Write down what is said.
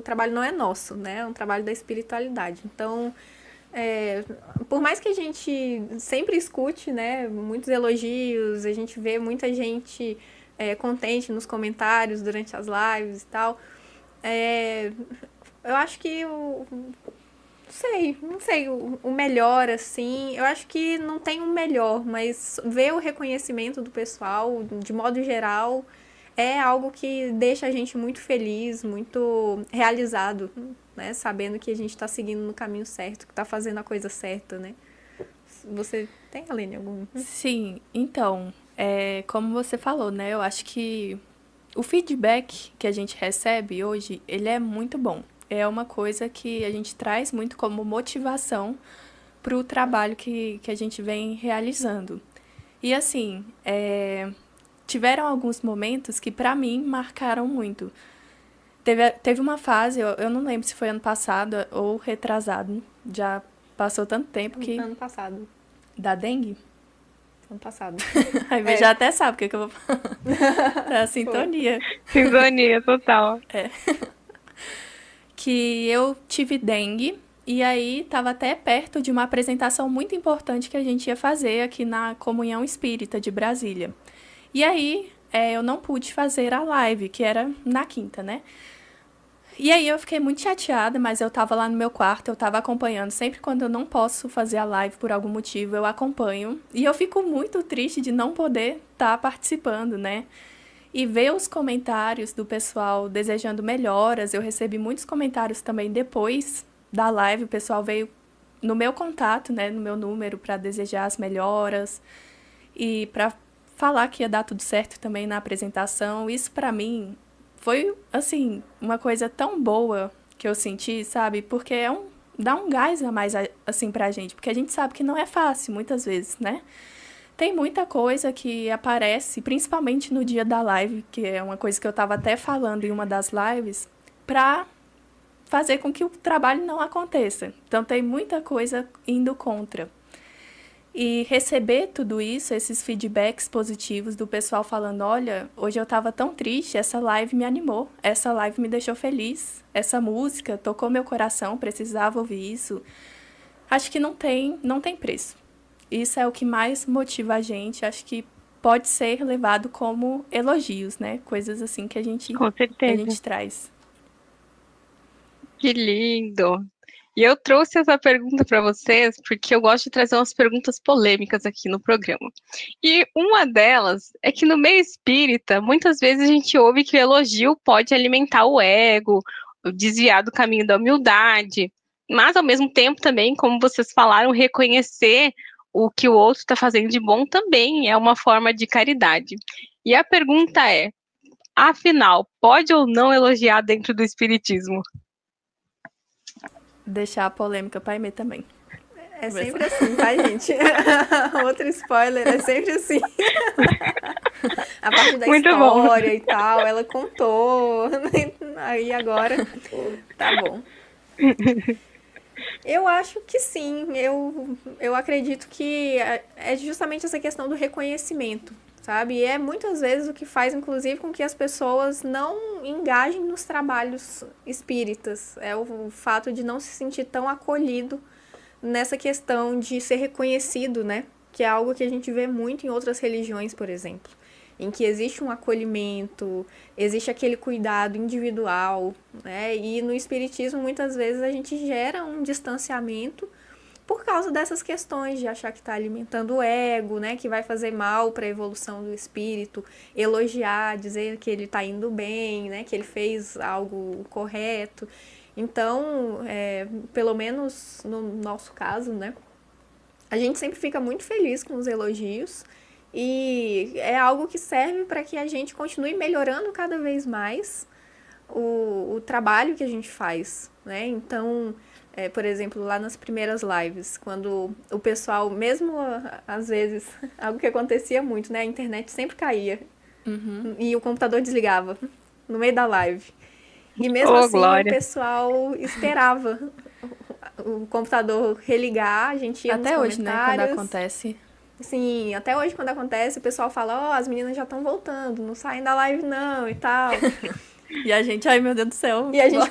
trabalho não é nosso, né? É um trabalho da espiritualidade. Então, por mais que a gente sempre escute, né, muitos elogios, a gente vê muita gente contente nos comentários durante as lives e tal, eu acho que não sei o melhor, assim. Eu acho que não tem um melhor, mas ver o reconhecimento do pessoal, de modo geral, é algo que deixa a gente muito feliz, muito realizado, né? Sabendo que a gente tá seguindo no caminho certo, que tá fazendo a coisa certa, né? Você tem, Aline, algum? Sim, então, como você falou, né? Eu acho que o feedback que a gente recebe hoje, ele é muito bom. É uma coisa que a gente traz muito como motivação para o trabalho que a gente vem realizando. E assim, tiveram alguns momentos que para mim marcaram muito. Teve uma fase, eu não lembro se foi ano passado ou retrasado, já passou tanto tempo que... Ano passado. Da dengue? Ano passado. Aí já até sabe o que eu vou falar. É a Foi. sintonia. Sintonia total. Que eu tive dengue e aí estava até perto de uma apresentação muito importante que a gente ia fazer aqui na Comunhão Espírita de Brasília. E aí eu não pude fazer a live, que era na quinta, né? E aí eu fiquei muito chateada, mas eu tava lá no meu quarto, eu tava acompanhando. Sempre quando eu não posso fazer a live por algum motivo, eu acompanho. E eu fico muito triste de não poder estar participando, né? E ver os comentários do pessoal desejando melhoras. Eu recebi muitos comentários também depois da live. O pessoal veio no meu contato, né, no meu número, para desejar as melhoras e para falar que ia dar tudo certo também na apresentação. Isso para mim foi, assim, uma coisa tão boa que eu senti, sabe? Porque dá um gás a mais, assim, pra gente. Porque a gente sabe que não é fácil, muitas vezes, né? Tem muita coisa que aparece, principalmente no dia da live, que é uma coisa que eu estava até falando em uma das lives, para fazer com que o trabalho não aconteça. Então, tem muita coisa indo contra. E receber tudo isso, esses feedbacks positivos do pessoal falando, olha, hoje eu estava tão triste, essa live me animou, essa live me deixou feliz, essa música tocou meu coração, precisava ouvir isso. Acho que não tem preço. Isso é o que mais motiva a gente. Acho que pode ser levado como elogios, né? Coisas assim que Com a certeza. gente traz. Que lindo. E eu trouxe essa pergunta para vocês porque eu gosto de trazer umas perguntas polêmicas aqui no programa. E uma delas é que no meio espírita, muitas vezes a gente ouve que o elogio pode alimentar o ego, desviar do caminho da humildade, mas ao mesmo tempo também, como vocês falaram, reconhecer o que o outro está fazendo de bom também é uma forma de caridade. E a pergunta é, afinal, pode ou não elogiar dentro do espiritismo? Deixar a polêmica para Aimee também. É sempre assim, tá, gente? Outro spoiler, é sempre assim. A parte da Muito bom. história e tal, ela contou. Aí agora, tá bom. Eu acho que sim. Eu acredito que é justamente essa questão do reconhecimento, sabe? E é muitas vezes o que faz, inclusive, com que as pessoas não engajem nos trabalhos espíritas. É o fato de não se sentir tão acolhido nessa questão de ser reconhecido, né? Que é algo que a gente vê muito em outras religiões, por exemplo, em que existe um acolhimento, existe aquele cuidado individual, né? E no espiritismo, muitas vezes, a gente gera um distanciamento por causa dessas questões de achar que está alimentando o ego, né? Que vai fazer mal para a evolução do espírito, elogiar, dizer que ele está indo bem, né? Que ele fez algo correto. Então, pelo menos no nosso caso, né? A gente sempre fica muito feliz com os elogios e é algo que serve para que a gente continue melhorando cada vez mais o trabalho que a gente faz, né? Então, por exemplo, lá nas primeiras lives, quando o pessoal, mesmo às vezes, algo que acontecia muito, né? A internet sempre caía e o computador desligava no meio da live. E mesmo Ô, assim, o Glória. pessoal esperava o computador religar, a gente ia nos Até hoje, né? Quando comentários. acontece. Sim, até hoje quando acontece, o pessoal fala, ó, as meninas já estão voltando, não saem da live não e tal. E a gente, ai meu Deus do céu. E a gente